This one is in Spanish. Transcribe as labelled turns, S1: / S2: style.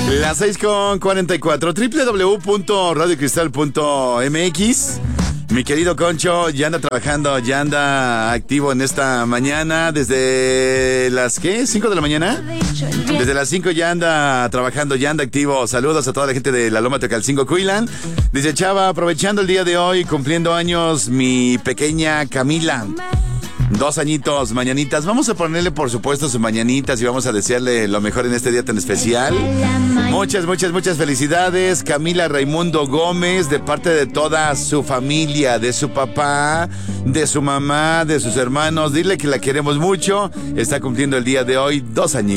S1: Las 6:44, www.radiocristal.mx. Mi querido Concho ya anda trabajando, ya anda activo en esta mañana. Desde las, ¿qué? ¿5 de la mañana? Desde las 5 ya anda trabajando, ya anda activo. Saludos a toda la gente de la Loma Tecalcingo, Cuilan. Dice Chava, aprovechando el día de hoy, cumpliendo años, mi pequeña Camila. 2 añitos, mañanitas. Vamos a ponerle, por supuesto, sus mañanitas y vamos a desearle lo mejor en este día tan especial. Muchas felicidades, Camila Raimundo Gómez, de parte de toda su familia, de su papá, de su mamá, de sus hermanos. Dile que la queremos mucho. Está cumpliendo el día de hoy 2 añitos.